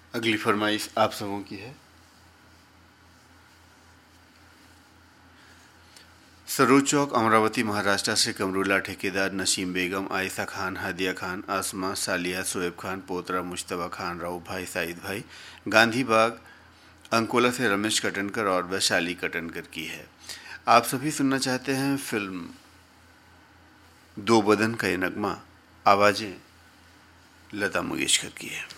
अगली फरमाइश आप सबों की है। सरोज चौक, अमरावती, महाराष्ट्र से कमरुल्ला ठेकेदार, नसीम बेगम, आयशा खान, हादिया खान, आसमा, सालिया, शोएब खान, पोतरा, मुश्तबा खान, राव भाई, साइद भाई, गांधी बाग, अंकोला से रमेश कटनकर और वैशाली कटनकर की है। आप सभी सुनना चाहते हैं फिल्म दो बदन का ये नगमा, आवाज़ें लता मंगेशकर की है।